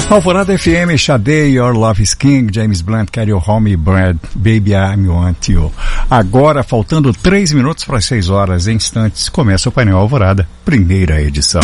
Alvorada FM, Sade, Your Love is King, James Blunt, Carry Your Home, Brad, Baby I Want You. Agora, faltando 3 minutos para 6 horas, em instantes, começa o painel Alvorada, primeira edição.